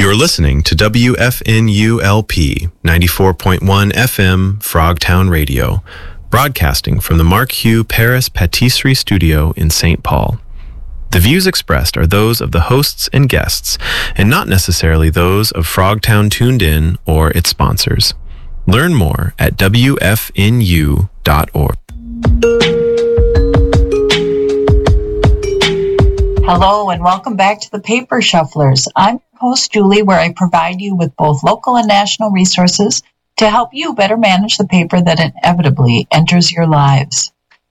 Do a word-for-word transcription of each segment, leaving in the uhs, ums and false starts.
You're listening to W F N U L P ninety-four point one F M Frogtown Radio, broadcasting from the Mark Hugh Paris Patisserie Studio in Saint Paul. The views expressed are those of the hosts and guests, and not necessarily those of Frogtown Tuned In or its sponsors. Learn more at W F N U dot org. Hello and welcome back to the Paper Shufflers. I'm your host, Julie, where I provide you with both local and national resources to help you better manage the paper that inevitably enters your lives.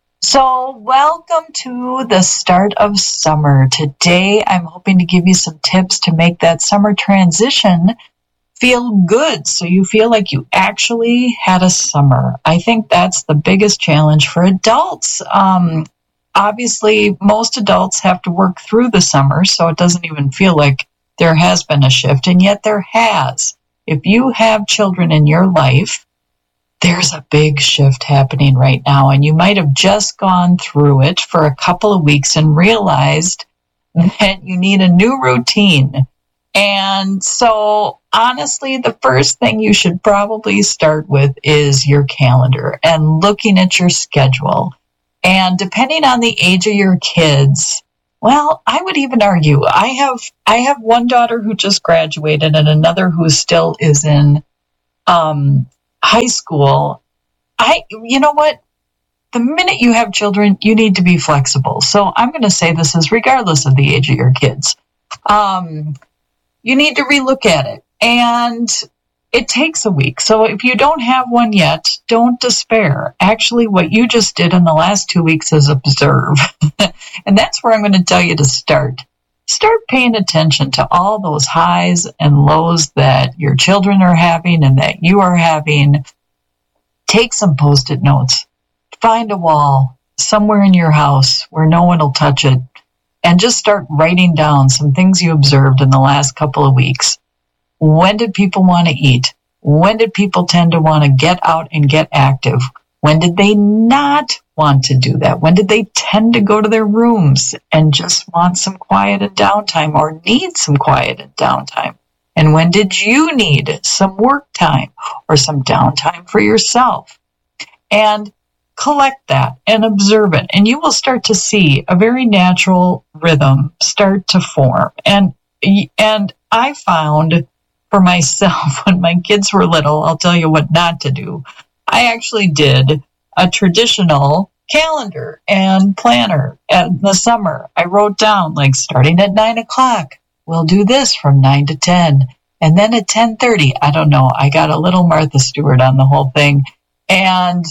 So welcome to the start of summer. Today, I'm hoping to give you some tips to make that summer transition feel good, so you feel like you actually had a summer. I think that's the biggest challenge for adults. Um, obviously, most adults have to work through the summer, so it doesn't even feel like there has been a shift, and yet there has. If you have children in your life, there's a big shift happening right now, and you might have just gone through it for a couple of weeks and realized that you need a new routine. And so, honestly, the first thing you should probably start with is your calendar and looking at your schedule. And depending on the age of your kids, well, I would even argue, I have I have one daughter who just graduated and another who still is in um, high school. I, you know what? The minute you have children, you need to be flexible. So I'm going to say this is regardless of the age of your kids. Um, you need to relook at it. And it takes a week. So if you don't have one yet, don't despair. Actually, what you just did in the last two weeks is observe. And that's where I'm going to tell you to start. Start paying attention to all those highs and lows that your children are having and that you are having. Take some Post-it notes. Find a wall somewhere in your house where no one will touch it. And just start writing down some things you observed in the last couple of weeks. When did people want to eat? When did people tend to want to get out and get active? When did they not want to do that? When did they tend to go to their rooms and just want some quiet and downtime or need some quiet and downtime? And when did you need some work time or some downtime for yourself? And collect that and observe it. And you will start to see a very natural rhythm start to form. And, and I found for myself, when my kids were little, I'll tell you what not to do. I actually did a traditional calendar and planner in the summer. I wrote down, like, starting at nine o'clock, we'll do this from nine to ten. And then at ten thirty, I don't know, I got a little Martha Stewart on the whole thing. And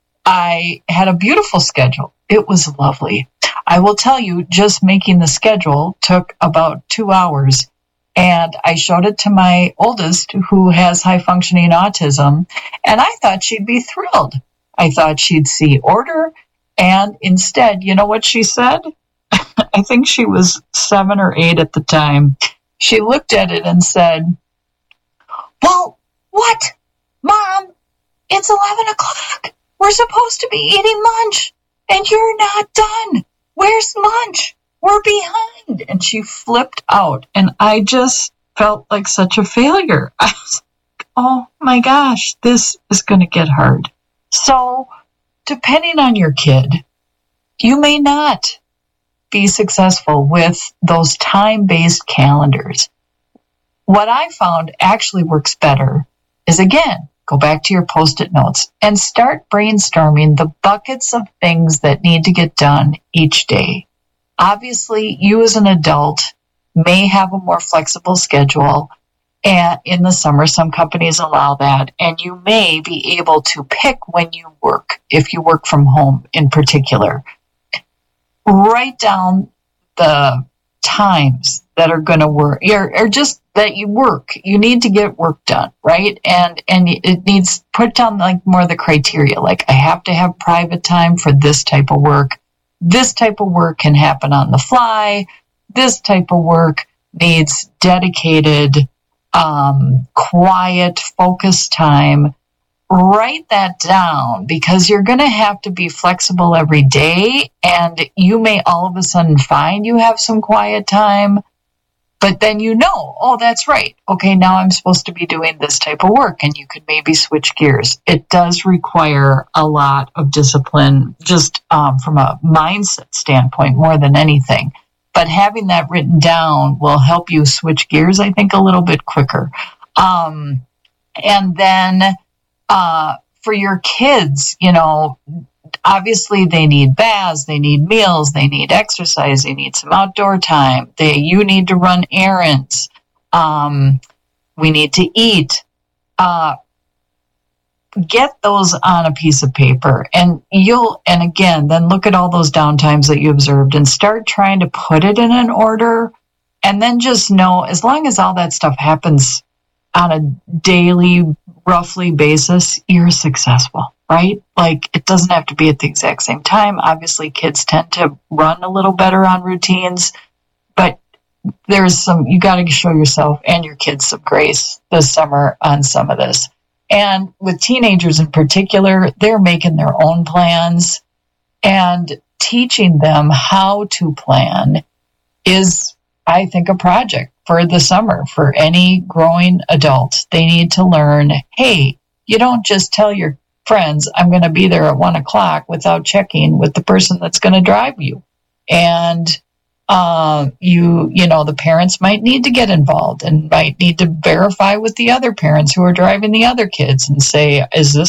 I had a beautiful schedule. It was lovely. I will tell you, just making the schedule took about two hours. And I showed it to my oldest, who has high-functioning autism, and I thought she'd be thrilled. I thought she'd see order, and instead, you know what she said? I think she was seven or eight at the time. She looked at it and said, "Well, what? Mom, it's eleven o'clock. We're supposed to be eating lunch, and you're not done. Where's lunch? We're behind." And she flipped out, and I just felt like such a failure. I was like, oh my gosh, this is going to get hard. So, depending on your kid, you may not be successful with those time-based calendars. What I found actually works better is, again, go back to your Post-it notes and start brainstorming the buckets of things that need to get done each day. Obviously, you as an adult may have a more flexible schedule, and in the summer, some companies allow that, and you may be able to pick when you work, if you work from home in particular. Write down the times that are going to work, or, or just that you work. You need to get work done, right? And and it needs, put down like more of the criteria, like I have to have private time for this type of work. This type of work can happen on the fly. This type of work needs dedicated, um, quiet, focused time. Write that down, because you're going to have to be flexible every day, and you may all of a sudden find you have some quiet time, But then you know, oh, that's right. Okay, now I'm supposed to be doing this type of work, and you could maybe switch gears. It does require a lot of discipline, just um, from a mindset standpoint, more than anything. But having that written down will help you switch gears, I think, a little bit quicker. Um, and then uh, for your kids, you know, obviously they need baths, they need meals, they need exercise, they need some outdoor time. They, you need to run errands. Um, we need to eat. Uh, get those on a piece of paper, and you'll, and again, then look at all those downtimes that you observed and start trying to put it in an order. And then just know, as long as all that stuff happens on a daily, roughly basis, you're successful, right? Like, it doesn't have to be at the exact same time. Obviously, kids tend to run a little better on routines, but there's some, you got to show yourself and your kids some grace this summer on some of this. And with teenagers in particular, they're making their own plans, and teaching them how to plan is, I think, a project for the summer for any growing adult. They need to learn, hey, you don't just tell your friends, I'm going to be there at one o'clock without checking with the person that's going to drive you. And uh, you, you know, the parents might need to get involved and might need to verify with the other parents who are driving the other kids and say, is this